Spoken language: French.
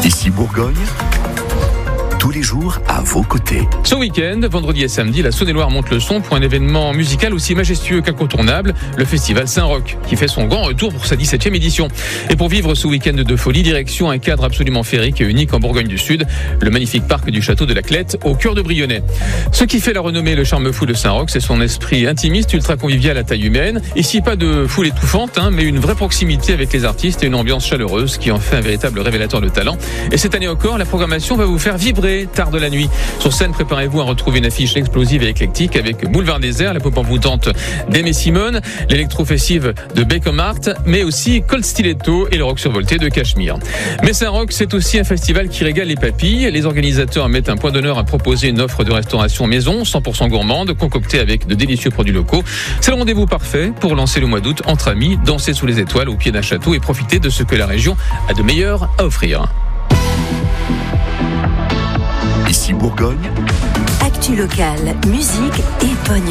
Ici Bourgogne, tous les jours à vos côtés. Ce week-end, vendredi et samedi, la Saône-et-Loire monte le son pour un événement musical aussi majestueux qu'incontournable, le festival Saint-Roch, qui fait son grand retour pour sa 17e édition. Et pour vivre ce week-end de folie, direction un cadre absolument féerique et unique en Bourgogne du Sud, le magnifique parc du château de la Clette, au cœur de Brionnais. Ce qui fait la renommée et le charme fou de Saint-Roch, c'est son esprit intimiste, ultra convivial à taille humaine. Ici, pas de foule étouffante, mais une vraie proximité avec les artistes et une ambiance chaleureuse qui en fait un véritable révélateur de talent. Et cette année encore, la programmation va vous faire vibrer tard de la nuit. Sur scène, préparez-vous à retrouver une affiche explosive et éclectique avec Boulevard Désert, la pop envoûtante d'Aimé Simone, l'électro-fessive de Bacon Art, mais aussi Cold Stiletto et le rock survolté de Cachemire. Mais Saint-Roch, c'est aussi un festival qui régale les papilles. Les organisateurs mettent un point d'honneur à proposer une offre de restauration maison 100% gourmande, concoctée avec de délicieux produits locaux. C'est le rendez-vous parfait pour lancer le mois d'août entre amis, danser sous les étoiles au pied d'un château et profiter de ce que la région a de meilleur à offrir. Ici Bourgogne, Actu locale, musique et pognon.